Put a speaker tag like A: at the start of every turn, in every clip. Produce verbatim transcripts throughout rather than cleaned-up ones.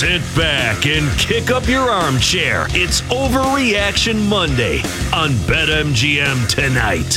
A: Sit back and kick up your armchair. It's Overreaction Monday on BetMGM tonight.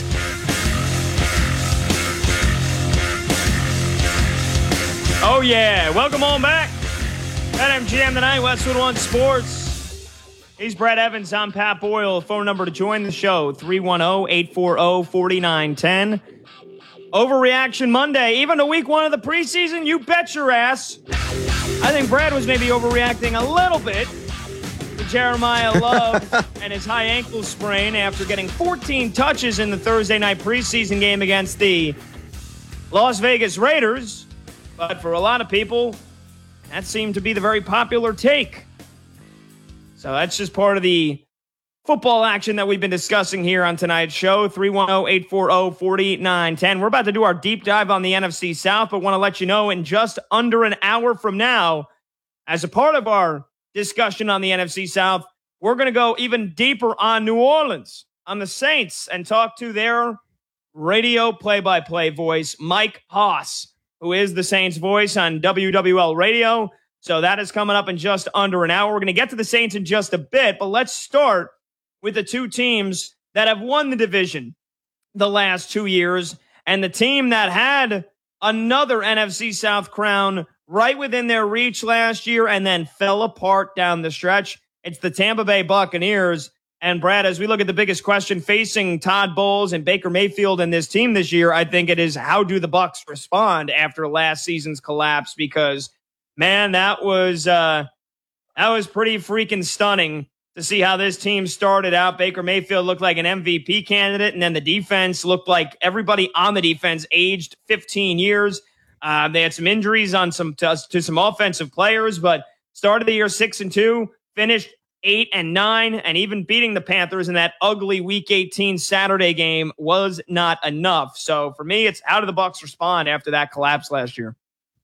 B: Oh, yeah. Welcome on back. BetMGM tonight, Westwood One Sports. He's Brad Evans. I'm Pat Boyle. Phone number to join the show, three one zero, eight four zero, four nine one zero. Overreaction Monday. Even to week one of the preseason, you bet your ass. I think Brad was maybe overreacting a little bit to Jeremiah Love and his high ankle sprain after getting fourteen touches in the Thursday night preseason game against the Las Vegas Raiders. But for a lot of people, that seemed to be the very popular take. So that's just part of the football action that we've been discussing here on tonight's show. three one zero, eight four zero, four nine one zero. We're about to do our deep dive on the N F C South, but want to let you know in just under an hour from now, as a part of our discussion on the N F C South, we're going to go even deeper on New Orleans, on the Saints, and talk to their radio play-by-play voice, Mike Haas, who is the Saints voice on W W L Radio. So that is coming up in just under an hour. We're going to get to the Saints in just a bit, but let's start with the two teams that have won the division the last two years, and the team that had another N F C South crown right within their reach last year and then fell apart down the stretch. It's the Tampa Bay Buccaneers. And Brad, as we look at the biggest question facing Todd Bowles and Baker Mayfield and this team this year, I think it is, how do the Bucs respond after last season's collapse? Because, man, that was uh, that was pretty freaking stunning to see how this team started out. Baker Mayfield looked like an M V P candidate, and then the defense looked like everybody on the defense aged fifteen years. Uh, they had some injuries on some to, to some offensive players, but started the year six and two, finished eight and nine, and even beating the Panthers in that ugly Week eighteen Saturday game was not enough. So for me, it's how do the Bucs respond after that collapse last year?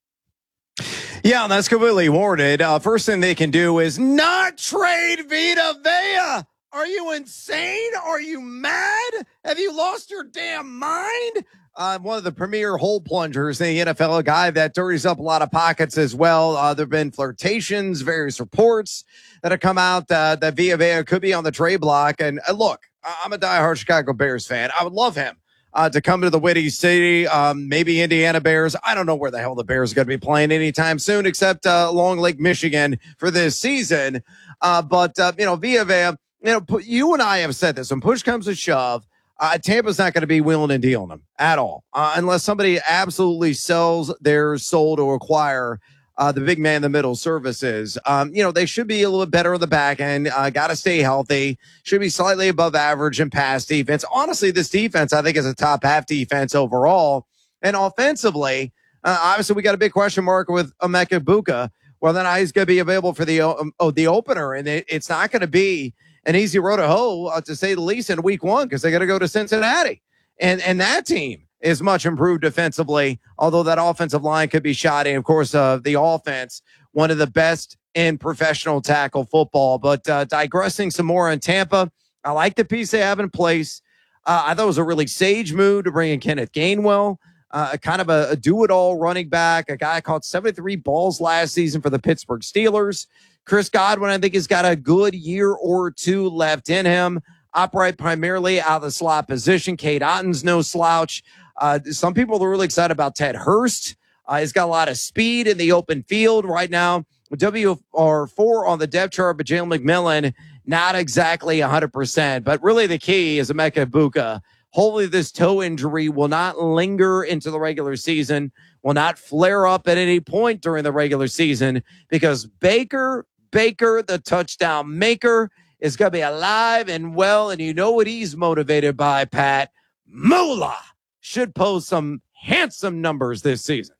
C: Yeah, that's completely warranted. Uh, first thing they can do is not trade Vita Vea. Are you insane? Are you mad? Have you lost your damn mind? Uh, one of the premier hole plungers in the N F L, a guy that dirties up a lot of pockets as well. Uh, there have been flirtations, various reports that have come out uh, that Vita Vea could be on the trade block. And uh, look, I'm a diehard Chicago Bears fan. I would love him Uh, to come to the Windy City, um, maybe Indiana Bears. I don't know where the hell the Bears are going to be playing anytime soon, except uh, Long Lake, Michigan for this season. Uh, but, uh, you know, Vita Vea, you know, pu- you and I have said this. When push comes to shove, uh, Tampa's not going to be wheeling and dealing them at all, uh, unless somebody absolutely sells their soul to acquire Uh, the big man in the middle services. Um, you know, they should be a little bit better on the back end. Uh, got to stay healthy. Should be slightly above average in pass defense. Honestly, this defense, I think, is a top half defense overall. And offensively, uh, obviously, we got a big question mark with Emeka Egbuka. Well, then he's going to be available for the um, oh, the opener. And it, it's not going to be an easy road to hoe, uh, to say the least, in week one, because they got to go to Cincinnati. And, and that team is much improved defensively, although that offensive line could be shoddy. Of course, uh, the offense, one of the best in professional tackle football. But uh, digressing some more on Tampa, I like the piece they have in place. Uh, I thought it was a really sage move to bring in Kenneth Gainwell, uh, kind of a, a do-it-all running back, a guy caught seventy-three balls last season for the Pittsburgh Steelers. Chris Godwin, I think, has got a good year or two left in him. Operate primarily out of the slot position. Cade Otton's no slouch. Uh, some people are really excited about Ted Hurst. Uh, he's got a lot of speed in the open field right now. W R four on the depth chart, but Jalen McMillan, not exactly one hundred percent. But really the key is Emeka Egbuka. Hopefully this toe injury will not linger into the regular season, will not flare up at any point during the regular season, because Baker, Baker, the touchdown maker, is going to be alive and well, and you know what he's motivated by, Pat? Moolah. Should post some handsome numbers this season.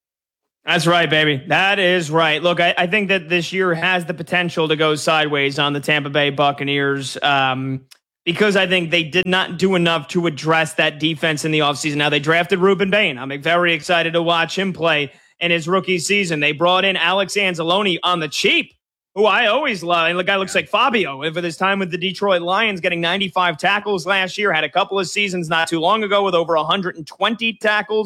B: That's right, baby. That is right. Look, I, I think that this year has the potential to go sideways on the Tampa Bay Buccaneers um, because I think they did not do enough to address that defense in the offseason. Now, they drafted Reuben Bain. I'm very excited to watch him play in his rookie season. They brought in Alex Anzalone on the cheap, who I always love. And the guy looks like Fabio for this time with the Detroit Lions, getting ninety-five tackles last year, had a couple of seasons not too long ago with over one hundred twenty tackles.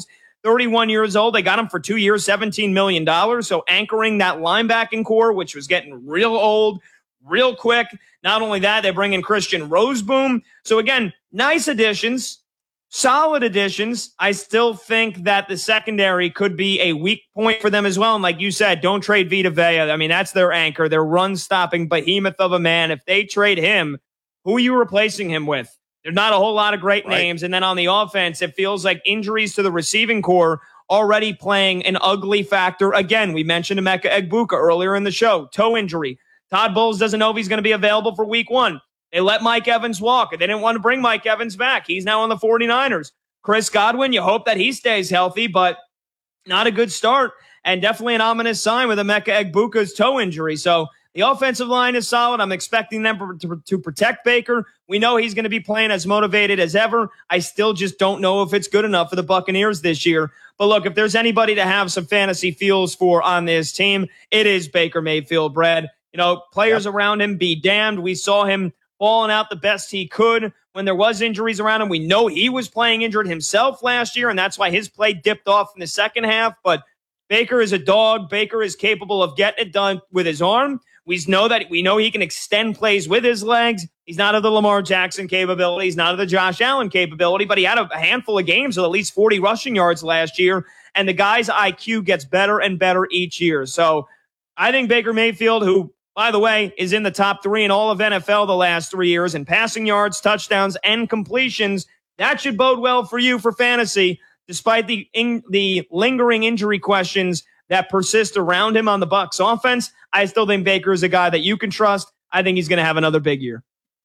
B: thirty-one years old. They got him for two years, seventeen million dollars. So anchoring that linebacking core, which was getting real old, real quick. Not only that, they bring in Christian Roseboom. So again, nice additions, solid additions. I still think that the secondary could be a weak point for them as well. And like you said, don't trade Vita Vea. I mean, that's their anchor, their run-stopping behemoth of a man. If they trade him, who are you replacing him with? There's not a whole lot of great right. names. And then on the offense, it feels like injuries to the receiving core already playing an ugly factor. Again, we mentioned Emeka Egbuka earlier in the show, toe injury. Todd Bowles doesn't know if he's going to be available for week one. They let Mike Evans walk, and they didn't want to bring Mike Evans back. He's now on the 49ers. Chris Godwin, you hope that he stays healthy, but not a good start, and definitely an ominous sign with Emeka Egbuka's toe injury. So the offensive line is solid. I'm expecting them to, to protect Baker. We know he's going to be playing as motivated as ever. I still just don't know if it's good enough for the Buccaneers this year. But look, if there's anybody to have some fantasy feels for on this team, it is Baker Mayfield, Brad. You know, players yep. around him be damned. We saw him balling out the best he could when there was injuries around him. We know he was playing injured himself last year, and that's why his play dipped off in the second half. But Baker is a dog. Baker is capable of getting it done with his arm. We know that we know he can extend plays with his legs. He's not of the Lamar Jackson capability. He's not of the Josh Allen capability, but he had a handful of games with at least forty rushing yards last year, and the guy's I Q gets better and better each year. So I think Baker Mayfield, who, by the way, is in the top three in all of N F L the last three years in passing yards, touchdowns, and completions. That should bode well for you for fantasy, despite the in, the lingering injury questions that persist around him on the Bucs offense. I still think Baker is a guy that you can trust. I think he's going to have another big year.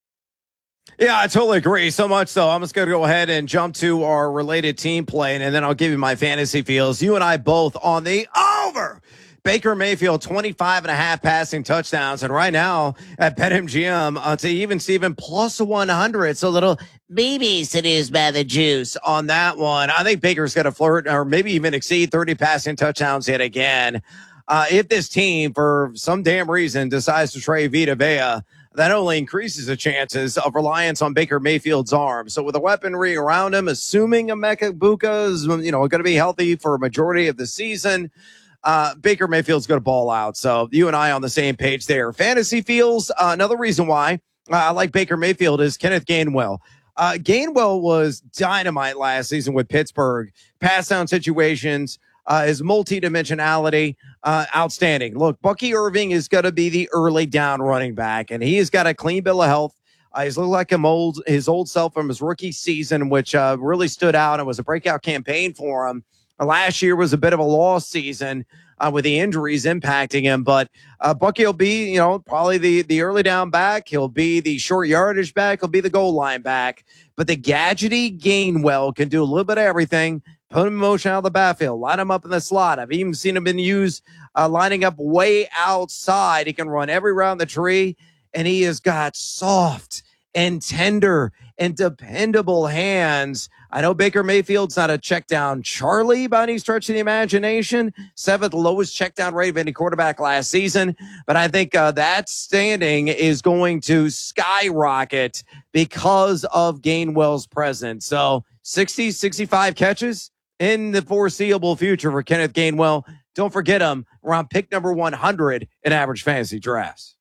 C: Yeah, I totally agree. So much so, I'm just going to go ahead and jump to our related team play, and then I'll give you my fantasy feels. You and I both on the over. Baker Mayfield, twenty-five and a half passing touchdowns. And right now at BetMGM, uh, to even Steven, plus one hundred. So little baby seduced by the juice on that one. I think Baker's going to flirt or maybe even exceed thirty passing touchdowns yet again. Uh, if this team, for some damn reason, decides to trade Vita Vea, that only increases the chances of reliance on Baker Mayfield's arm. So with the weaponry around him, assuming Emeka Egbuka is, you know, going to be healthy for a majority of the season, Uh, Baker Mayfield's going to ball out. So you and I on the same page there. Fantasy feels. Uh, another reason why uh, I like Baker Mayfield is Kenneth Gainwell. Uh, Gainwell was dynamite last season with Pittsburgh. Pass down situations, uh, his multidimensionality, uh, outstanding. Look, Bucky Irving is going to be the early down running back, and he has got a clean bill of health. Uh, he's looked like him old, his old self from his rookie season, which uh, really stood out and was a breakout campaign for him. Last year was a bit of a lost season uh, with the injuries impacting him, but uh, Bucky will be, you know, probably the, the early down back. He'll be the short yardage back. He'll be the goal line back. But the gadgety Gainwell can do a little bit of everything. Put him in motion out of the backfield, line him up in the slot. I've even seen him been used uh, lining up way outside. He can run every round the tree, and he has got soft and tender and dependable hands. I know Baker Mayfield's not a check down Charlie by any stretch of the imagination. Seventh lowest check down rate of any quarterback last season. But I think uh, that standing is going to skyrocket because of Gainwell's presence. So sixty, sixty-five catches in the foreseeable future for Kenneth Gainwell. Don't forget him around pick number one hundred in average fantasy drafts.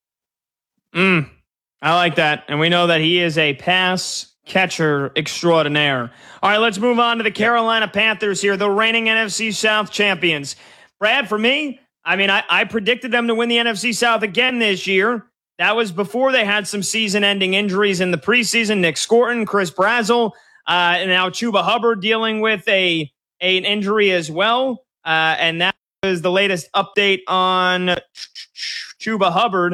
B: Mm, I like that. And we know that he is a pass catcher extraordinaire. All right, let's move on to the Carolina Panthers here, the reigning N F C South champions. Brad, for me, I mean, I, I predicted them to win the N F C South again this year. That was before they had some season-ending injuries in the preseason. Nick Scorton, Chris Brazzell, uh, and now Chuba Hubbard dealing with a, a an injury as well. Uh, and that is the latest update on Chuba Hubbard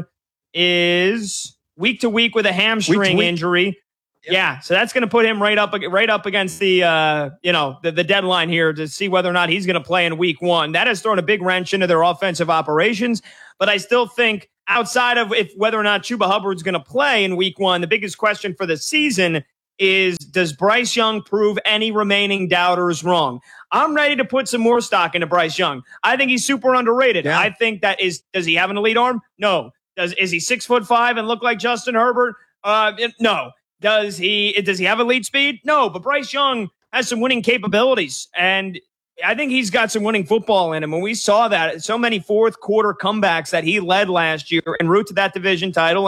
B: is week to week with a hamstring week week. injury. Yep. Yeah, so that's going to put him right up right up against the uh, you know the, the deadline here to see whether or not he's going to play in week one. That has thrown a big wrench into their offensive operations. But I still think outside of if whether or not Chuba Hubbard's going to play in week one, the biggest question for the season is, does Bryce Young prove any remaining doubters wrong? I'm ready to put some more stock into Bryce Young. I think he's super underrated. Yeah. I think that is, does he have an elite arm? No. Does is he six foot five and look like Justin Herbert? Uh, no. Does he does he have elite speed? No, but Bryce Young has some winning capabilities. And I think he's got some winning football in him. And we saw that so many fourth quarter comebacks that he led last year en route to that division title.